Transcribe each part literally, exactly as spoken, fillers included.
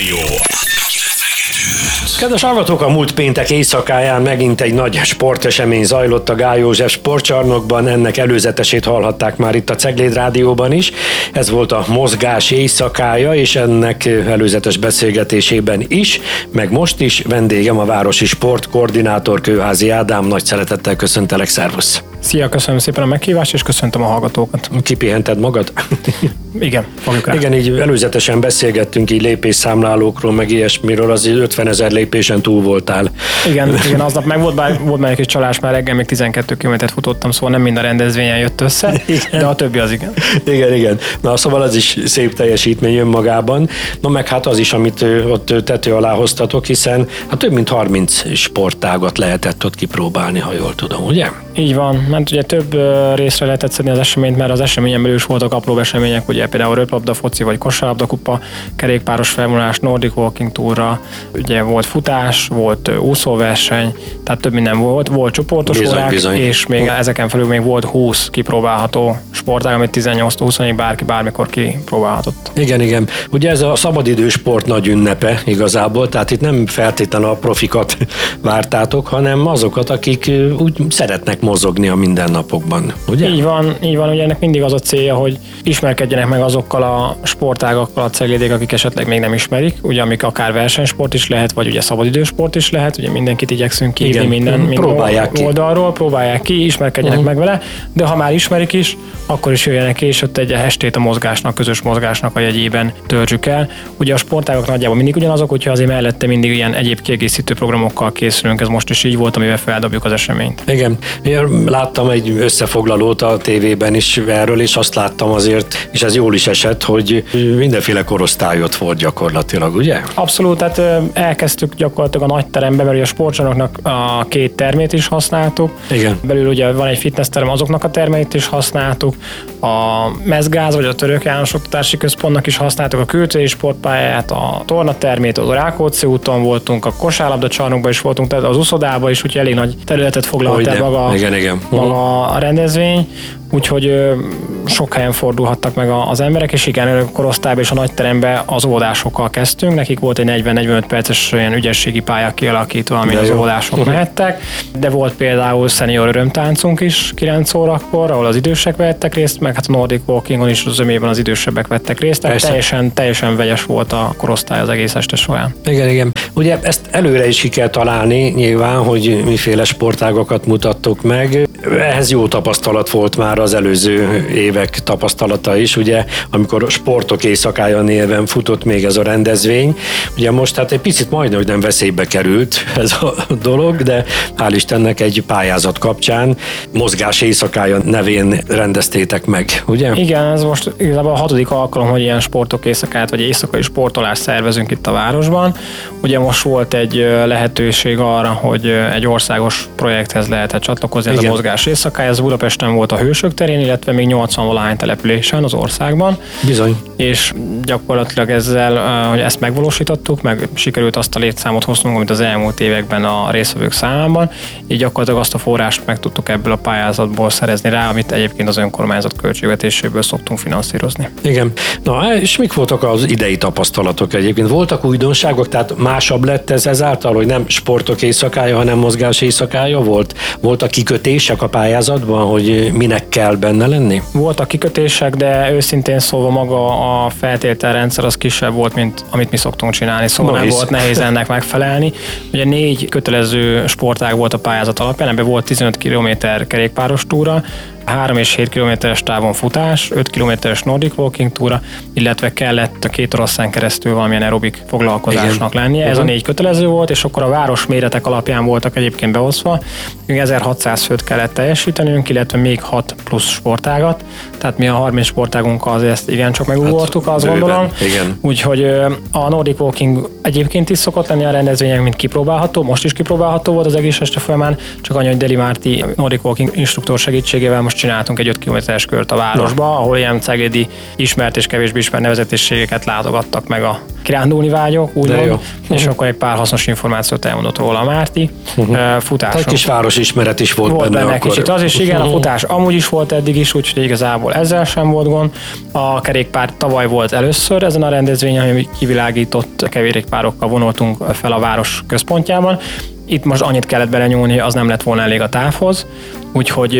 Jó. Kedves hallgatók, a múlt péntek éjszakáján megint egy nagy sportesemény zajlott a Gály József sportcsarnokban, ennek előzetesét hallhatták már itt a Cegléd Rádióban is. Ez volt a mozgás éjszakája, és ennek előzetes beszélgetésében is, meg most is vendégem a városi sportkoordinátor Kőházi Ádám. Nagy szeretettel köszöntelek, szervusz! Szia, köszönöm szépen a meghívást, és köszöntöm a hallgatókat. Kipihented magad? Igen, fogjuk rá. Igen, így előzetesen beszélgettünk így lépésszámlálókról, meg ilyesmiről, az ötvenezer lépésen túl voltál. Igen, igen, aznap meg volt, bár, volt már egy kis csalás, már reggel még tizenkét kilométert futottam, szóval nem mind a rendezvényen jött össze, igen. De a többi az igen. Igen, igen. Na, szóval az is szép teljesítmény önmagában. Na meg hát az is, amit ott tető alá hoztatok, hiszen hát több mint harminc sportágat lehetett ott kipróbálni, ha jól tudom, ugye? Így van, mert ugye több részre lehetett szedni az eseményt, mert az eseményen belül is voltak apró események, ugye például röplabda, foci vagy kosárlabda kupa, kerékpáros felvonulás, Nordic Walking Tourra, ugye volt futás, volt úszóverseny, tehát több minden volt, volt csoportos bizony, órák, bizony. És még ezeken felül még volt húsz kipróbálható sportág, amit tizennyolc-húszig bárki bármikor kipróbálhatott. Igen, igen. Ugye ez a szabadidősport nagy ünnepe igazából, tehát itt nem feltétlenül a profikat vártátok, hanem azokat, akik úgy szeretnek mozogni a mindennapokban, ugye? Így van, így van, ugye ennek mindig az a célja, hogy ismerkedjenek meg azokkal a sportágakkal a ceglédék, akik esetleg még nem ismerik, ugye amik akár versenysport is lehet, vagy ugye szabadidősport is lehet, ugye mindenkit igyekszünk kívni minden, minden próbálják ki. oldalról, próbálják ki, ismerkedjenek uh-huh. meg vele, de ha már ismerik is, akkor is jöjjenek ki, és ott egy estét a mozgásnak, közös mozgásnak a jegyében töltsük el. Ugye a sportágak nagyjából mindig ugyanazok, úgyhogy azért mellette mindig ilyen egyéb kiegészítő programokkal készülünk, ez most is így volt, amivel feldobjuk az eseményt. Igen, én láttam egy összefoglalót a tévében is erről, és azt láttam azért, és ez jól is esett, hogy mindenféle korosztályot volt gyakorlatilag, ugye? Abszolút, tehát elkezdtük gyakorlatilag a nagy teremben, mert a sportcsarnoknak a két termét is használtuk. Igen. Belül ugye van egy fitnessterem, azoknak a termeit is használtuk. A Mezgáz, vagy a Török János Oktatási Központnak is használtuk a kültéri sportpályát, a tornatermét, az Rákóczi úton voltunk, a kosárlabda csarnokban is voltunk, tehát az úszodában is, úgyhogy elég nagy területet foglalt el maga, igen, igen. maga a rendezvény. Úgyhogy ö, sok helyen fordulhattak meg a, az emberek, és igen, a korosztályban és a nagy teremben az óvodásokkal kezdtünk. Nekik volt egy negyven-negyvenöt perces olyan ügyességi pálya kialakítva, amin az óvodások uh-huh. mehettek. De volt például szenior örömtáncunk is kilenc órakor, ahol az idősek vettek részt, meg hát a Nordic Walkingon is az ömében az idősebbek vettek részt. Tehát teljesen, teljesen vegyes volt a korosztály az egész este során. Igen, igen. Ugye ezt előre is ki kell találni nyilván, hogy miféle sportágokat mutattok meg. Ehhez jó tapasztalat volt már az előző évek tapasztalata is, ugye, amikor sportok éjszakája néven futott még ez a rendezvény. Ugye most hát egy picit majdnem, hogy nem veszélybe került ez a dolog, de hál' Istennek egy pályázat kapcsán mozgás éjszakája nevén rendeztétek meg, ugye? Igen, ez most igazából a hatodik alkalom, hogy ilyen sportok éjszakát, vagy éjszakai sportolást szervezünk itt a városban. Ugye most volt egy lehetőség arra, hogy egy országos projekthez lehetett csatlakozni, ez igen. a mozgás éjszakája, ez Budapesten volt a Hősök terén, illetve még nyolcvan-valahány településen az országban. Bizony. És gyakorlatilag ezzel, hogy ezt megvalósítottuk, meg sikerült azt a létszámot hoznunk, amit az elmúlt években a résztvevők számában, így gyakorlatilag azt a forrást meg tudtuk ebből a pályázatból szerezni rá, amit egyébként az önkormányzat költségvetéséből szoktunk finanszírozni. Igen. Na, és mik voltak az idei tapasztalatok egyébként? Voltak újdonságok, tehát másabb lett ez ezáltal, hogy nem sportok éjszakája, hanem mozgás éjszakája volt? Voltak kikötések a pályázatban, hogy minek kell benne lenni? Voltak kikötések, de őszintén szólva maga a feltételrendszer az kisebb volt, mint amit mi szoktunk csinálni, szóval no nem volt nehéz ennek megfelelni. Ugye négy kötelező sportág volt a pályázat alapján, ebben volt tizenöt kilométer kerékpáros túra, három és hét kilométeres távon futás, öt kilométeres Nordic Walking túra, illetve kellett a két oroszlán keresztül valamilyen aerobik foglalkozásnak igen. lennie. Ez uh-huh. a négy kötelező volt, és akkor a város méretek alapján voltak egyébként beosztva. ezerhatszáz főt kellett teljesítenünk, illetve még hat plusz sportágat. Tehát mi a harminc sportágunkkal azért ezt igencsak megugortuk, hát, azt bőven. Gondolom. Igen. Úgyhogy a Nordic Walking egyébként is szokott lenni a rendezvények, mint kipróbálható. Most is kipróbálható volt az egész este folyamán, csak annyi, hogy Deli Márti Nordic Walking instruktor segítségével most csináltunk egy öt kilométeres kört a városba, ahol ilyen ceglédi ismert és kevésbé ismert nevezetességeket látogattak meg a kirándulni vágyok, úgymond, és akkor egy pár hasznos információt elmondott róla a Márti. Uh-huh. Futáson. Egy kis városismeret is volt, volt benne. benne Akkor... kicsit az is, igen, a futás amúgy is volt eddig is, úgyhogy igazából ezzel sem volt gond. A kerékpár tavaly volt először ezen a rendezvényen, ami kivilágított kerékpárokkal vonultunk fel a város központjában. Itt most annyit kellett belenyúlni, az nem lett volna elég a távhoz, úgyhogy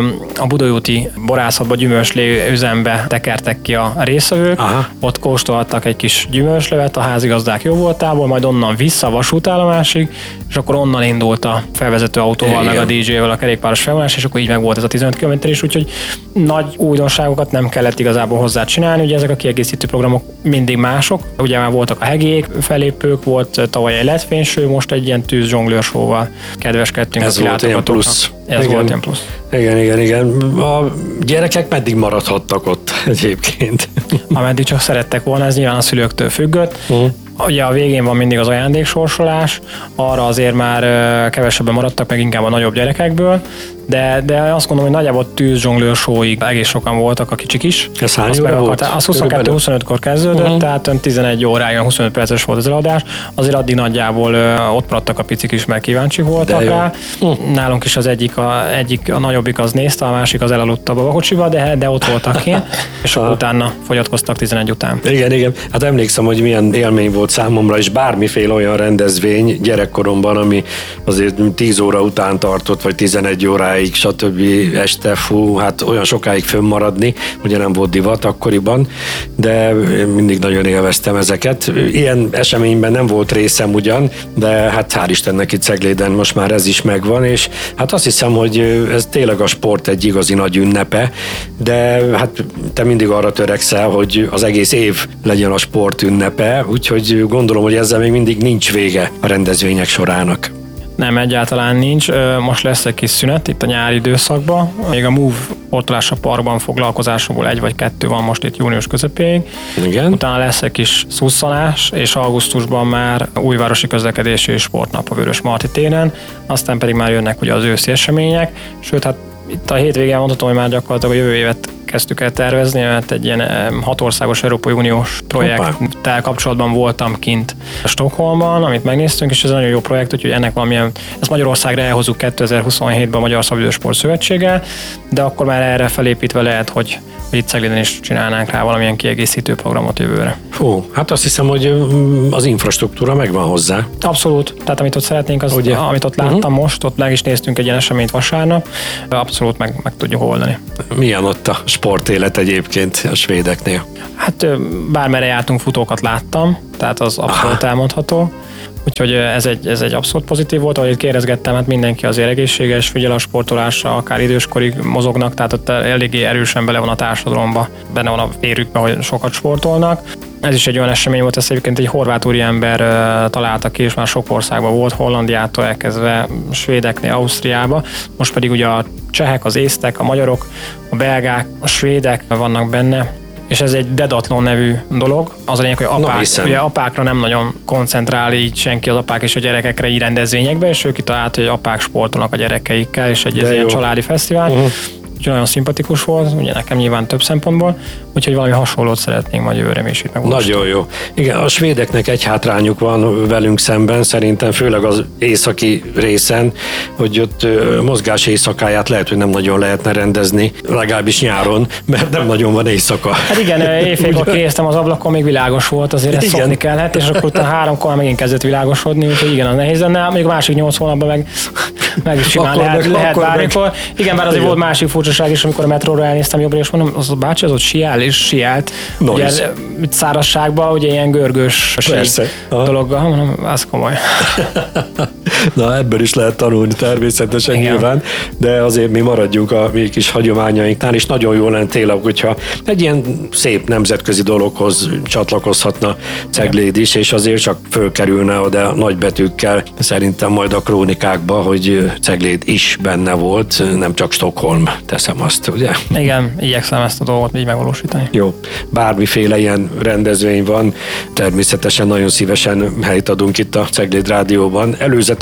a Budajóti borászatba, gyümölcslé üzembe tekertek ki a résztvevők, Aha. ott kóstolhattak egy kis gyümölcslevet a házigazdák jó voltából, majd onnan vissza a vasútállomásig, és akkor onnan indult a felvezető autóval, Igen. meg a dé dzsével a kerékpáros felvonás, és akkor így meg volt ez a tizenöt kilométer is, úgyhogy nagy újdonságokat nem kellett igazából hozzá csinálni, ugye ezek a kiegészítő programok mindig mások, ugye már voltak a hegék, felépők, volt tavaly egy letfényső, most egy ilyen tűzzsonglőr showval kedveskedtünk. Ez volt ilyen plusz. Ez igen. volt ilyen plusz. Igen, igen, igen. A gyerekek meddig maradhattak ott egyébként? Ameddig csak szerettek volna, ez nyilván a szülőktől függött. Uh-huh. Ugye a végén van mindig az ajándéksorsolás, arra azért már kevesebben maradtak, meg inkább a nagyobb gyerekekből, de, de azt gondolom, hogy nagyjából tűzzsonglőr showig egész sokan voltak, a kicsik is. Ez hány óra volt? Az huszonkettő huszonötkor kezdődött, uh-huh. tehát tizenegy óráig, huszonöt perces volt az eladás, azért addig nagyjából ott maradtak a picik is, mert kíváncsi voltak rá. Uh-huh. Nálunk is az egyik a, egyik, a nagyobbik az nézte, a másik az elaludt a babakocsiba, de, de ott voltak ki, és akkor utána fogyatkoztak tizenegy után. Igen, igen. Hát emlékszem, hogy milyen élmény volt számomra, és bármiféle olyan rendezvény gyerekkoromban, ami azért tíz óra után tartott, vagy tizenegy óráig, stb. Este, fú, hát olyan sokáig fönnmaradni, ugye nem volt divat akkoriban, de mindig nagyon élveztem ezeket. Ilyen eseményben nem volt részem ugyan, de hát hál' Istennek itt Cegléden most már ez is megvan, és hát azt hiszem, hogy ez tényleg a sport egy igazi nagy ünnepe, de hát te mindig arra törekszel, hogy az egész év legyen a sport ünnepe, úgyhogy gondolom, hogy ezzel még mindig nincs vége a rendezvények sorának. Nem, egyáltalán nincs. Most lesz egy kis szünet itt a nyári időszakban. Még a Move Portolás a Parkban foglalkozásokból egy vagy kettő van most itt június közepéig. Igen. Utána lesz egy kis szusszanás, és augusztusban már újvárosi közlekedési és sportnap a Vörösmarty téren. Aztán pedig már jönnek ugye az őszi események. Sőt, hát itt a hétvégén mondhatom, hogy már gyakorlatilag a jövő évet kezdtük el tervezni, mert egy ilyen hatországos Európai Uniós projekttel kapcsolatban voltam kint Stockholmban, amit megnéztünk, és ez egy nagyon jó projekt, úgyhogy ennek valamilyen, ezt Magyarországra elhozzuk kétezer-huszonhétben a Magyar Szabadidősport Szövetséggel, de akkor már erre felépítve lehet, hogy itt Cegléden is csinálnánk rá valamilyen kiegészítő programot jövőre. Hú, hát azt hiszem, hogy az infrastruktúra megvan hozzá. Abszolút. Tehát amit ott szeretnénk, az, ugye? Amit ott láttam uh-huh. most, ott meg is néztünk egy ilyen eseményt vasárnap, abszolút meg, meg tudjuk oldani. Milyen ott a sportélet egyébként a svédeknél? Hát bármerre jártunk, futókat láttam, tehát az abszolút Aha. elmondható. Úgyhogy ez egy, ez egy abszolút pozitív volt, ahogy kérdezgettem, hát mindenki azért egészséges, figyel a sportolásra, akár időskorig mozognak, tehát ott eléggé erősen bele van a társadalomba, benne van a vérükben, hogy sokat sportolnak. Ez is egy olyan esemény volt, ezt egyébként egy horvát úriember találta ki, és már sok országban volt, Hollandiától elkezdve Svédeknél, Ausztriába. Most pedig ugye a csehek, az észtek, a magyarok, a belgák, a svédek vannak benne, és ez egy Dedathlon nevű dolog. Az a lényeg, hogy apák, ugye apákra nem nagyon koncentrál így senki, az apák és a gyerekekre így rendezvényekbe, és ő kitalált, hogy apák sportolnak a gyerekeikkel, és egy ilyen családi fesztivál. Uh-huh. Úgyhogy nagyon szimpatikus volt, ugye nekem nyilván több szempontból, úgyhogy valami hasonlót szeretnénk majd jövőre is itt megvalósítani. Nagyon jó. Igen, a svédeknek egy hátrányuk van velünk szemben, szerintem főleg az északi részen, hogy ott mozgás éjszakáját lehet, hogy nem nagyon lehetne rendezni, legalábbis nyáron, mert nem nagyon van éjszaka. Hát igen, éjfélkor kéztem az ablakon, még világos volt, azért ezt szokni kellett, és akkor utána háromkor megint kezdett világosodni, úgyhogy igen, az nehéz lenne, még a másik nyolc hónapban meg, meg simán lehet, meg, lehet bármikor. Meg... Igen, bár azért igen. volt másik furcsaság is, amikor a metróra elnéztem jobbra, és mondom, az a bácsi az ott siál, és siált. No, ugye szárazságban, ugye ilyen görgős dologgal, mondom, az komoly. Na, ebből is lehet tanulni természetesen igen. nyilván, de azért mi maradjunk a mi kis hagyományainknál, és nagyon jó lenne tényleg, hogyha egy ilyen szép nemzetközi dologhoz csatlakozhatna Cegléd is, és azért csak fölkerülne oda nagybetűkkel, szerintem majd a krónikákba, hogy Cegléd is benne volt, nem csak Stockholm, teszem azt, ugye? Igen, igyekszem ezt a dolgot így megvalósítani. Jó, bármiféle ilyen rendezvény van, természetesen nagyon szívesen helyt adunk itt a Cegléd Rádióban. Előzetes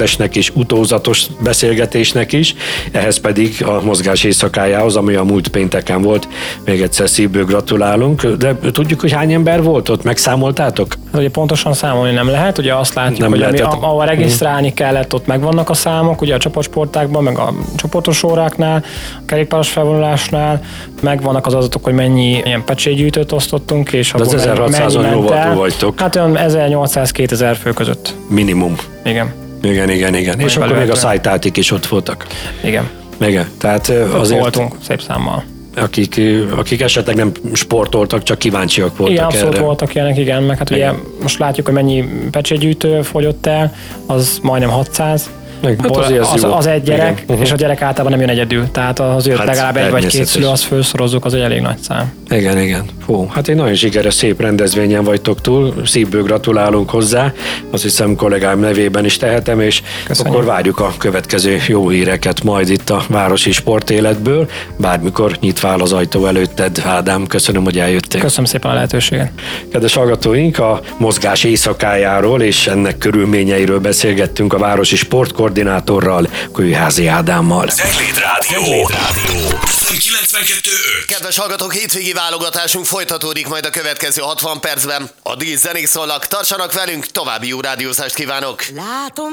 részletesnek és utózatos beszélgetésnek is, ehhez pedig a mozgás éjszakájához, ami a múlt pénteken volt. Még egyszer szívből gratulálunk, de tudjuk, hogy hány ember volt ott, megszámoltátok? Hát ugye pontosan számolni nem lehet, ugye azt látjuk, nem hogy ami, lehetett. ahol regisztrálni kellett, ott megvannak a számok, ugye a csoportsportákban, meg a csoportos óráknál, a kerékpáros felvonulásnál, megvannak az adatok, hogy mennyi ilyen pecsétgyűjtőt osztottunk, és de az ezerhatszázon rovató vagytok. Hát olyan ezernyolcszáz-kétezer fő között. Minimum. Igen. Igen, igen, igen. És akkor még a szájtátik is ott voltak. Igen. Igen, tehát azért... voltunk szép számmal. Akik, akik esetleg nem sportoltak, csak kíváncsiak voltak igen, abszolút erre. voltak ilyenek, igen, meg hát igen. Ugye most látjuk, hogy mennyi pecsétgyűjtő fogyott el, az majdnem hatszáz. Hát az, az, az egy gyerek, uh-huh. és a gyerek általában nem jön egyedül, tehát azért hát legalább egy vagy két szülő, azt felszorozzuk, az egy elég nagy szám. Igen, igen. Hú, hát egy nagyon sikeres, szép rendezvényen vagytok túl, szívből gratulálunk hozzá, azt hiszem kollégám nevében is tehetem, és köszönjük. Akkor várjuk a következő jó híreket majd itt a városi sportéletből, bármikor nyitva áll az ajtó előtted, Ádám, köszönöm, hogy eljöttél. Köszönöm szépen a lehetőséget. Kedves hallgatóink, a mozgás éjszakájáról és ennek körülményeiről beszélgettünk a városi sportkoordinátorral, Kőházi Ádámmal. Cegléd Rádió! kilencvenkettő öt. Kedves hallgatók, hétvégi válogatásunk folytatódik majd a következő hatvan percben. Addig is zenék szólnak, tartsanak velünk, további jó rádiózást kívánok! Látom